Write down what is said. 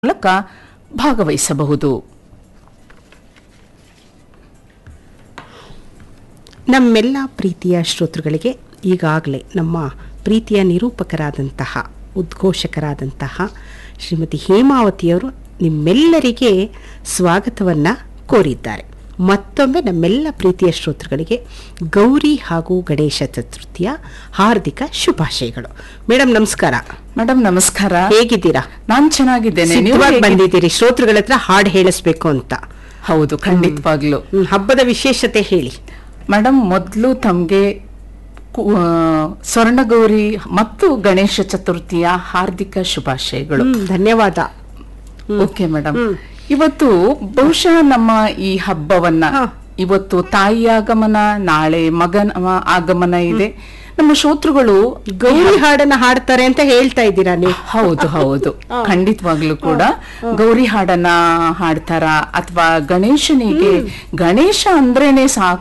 ಮೂಲಕ ಭಾಗವಹಿಸಬಹುದು. ನಮ್ಮೆಲ್ಲ ಪ್ರೀತಿಯ ಶ್ರೋತೃಗಳಿಗೆ ಈಗಾಗಲೇ ನಮ್ಮ ಪ್ರೀತಿಯ ನಿರೂಪಕರಾದಂತಹ ಉದ್ಘೋಷಕರಾದಂತಹ ಶ್ರೀಮತಿ ಹೇಮಾವತಿಯವರು ನಿಮ್ಮೆಲ್ಲರಿಗೆ ಸ್ವಾಗತವನ್ನು ಕೋರಿದ್ದಾರೆ. ಮತ್ತೊಮ್ಮೆ ನಮ್ಮೆಲ್ಲ ಪ್ರೀತಿಯ ಶ್ರೋತೃಗಳಿಗೆ ಗೌರಿ ಹಾಗೂ ಗಣೇಶ ಚತುರ್ಥಿಯ ಹಾರ್ದಿಕ ಶುಭಾಶಯಗಳು. ಮೇಡಮ್ ನಮಸ್ಕಾರ. ಮೇಡಮ್ ನಮಸ್ಕಾರ. ಹೇಗಿದ್ದೀರಾ? ನಾನ್ ಚೆನ್ನಾಗಿದ್ದೇನೆ. ನೀವು ಬಂದಿದ್ದೀರಿ ಶ್ರೋತೃಗಳ ಹತ್ರ ಹಾಡು ಹೇಳಿಸ್ಬೇಕು ಅಂತ. ಹೌದು, ಖಂಡಿತವಾಗ್ಲು. ಹಬ್ಬದ ವಿಶೇಷತೆ ಹೇಳಿ ಮೇಡಮ್. ಮೊದಲು ತಮ್ಗೆ ಸ್ವರ್ಣಗೌರಿ ಮತ್ತು ಗಣೇಶ ಚತುರ್ಥಿಯ ಹಾರ್ದಿಕ ಶುಭಾಶಯಗಳು. ಧನ್ಯವಾದ. Okay madam. ಇವತ್ತು ಬಹುಶಃ ನಮ್ಮ ಈ ಹಬ್ಬವನ್ನ ಇವತ್ತು ತಾಯಿ ಆಗಮನ, ನಾಳೆ ಮಗನ ಆಗಮನ ಇದೆ. ನಮ್ಮ ಶ್ರೋತೃಗಳು ಗೌರಿ ಹಾಡನ್ನ ಹಾಡ್ತಾರೆ ಅಂತ ಹೇಳ್ತಾ ಇದ್ದೀರಾ ನೀವು? ಹೌದು ಹೌದು, ಖಂಡಿತವಾಗ್ಲೂ ಕೂಡ ಗೌರಿ ಹಾಡನ್ನ ಹಾಡ್ತಾರ ಅಥವಾ ಗಣೇಶನಿಗೆ ಗಣೇಶ ಅಂದ್ರೇನೆ ಸಾಕು